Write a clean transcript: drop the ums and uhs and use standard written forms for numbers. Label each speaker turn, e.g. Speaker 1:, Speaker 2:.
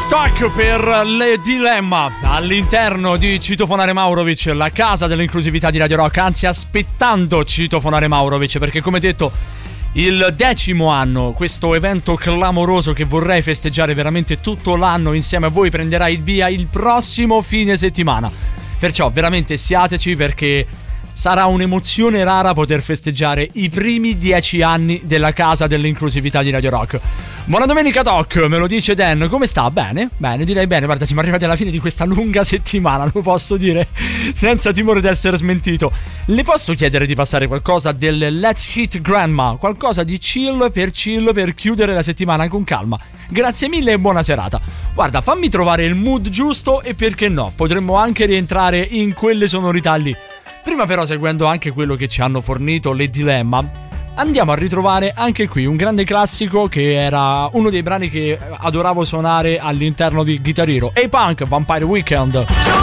Speaker 1: Stuck per le Dilemma all'interno di Citofonare Maurovic, la casa dell'inclusività di Radio Rock, anzi aspettando Citofonare Maurovic, perché come detto il 10° anno, questo evento clamoroso che vorrei festeggiare veramente tutto l'anno insieme a voi, prenderà il via il prossimo fine settimana, perciò veramente siateci, perché sarà un'emozione rara poter festeggiare i primi 10 anni della casa dell'inclusività di Radio Rock. Buona domenica Doc, me lo dice Dan, come sta? Bene, direi bene, guarda, siamo arrivati alla fine di questa lunga settimana, lo posso dire senza timore di essere smentito. Le posso chiedere di passare qualcosa del Let's Hit Grandma, qualcosa di chill per chiudere la settimana con calma? Grazie mille e buona serata. Guarda, fammi trovare il mood giusto e perché no, potremmo anche rientrare in quelle sonorità lì. Prima però, seguendo anche quello che ci hanno fornito le Dilemma, andiamo a ritrovare anche qui un grande classico che era uno dei brani che adoravo suonare all'interno di Guitar Hero, Hey Punk, Vampire Weekend.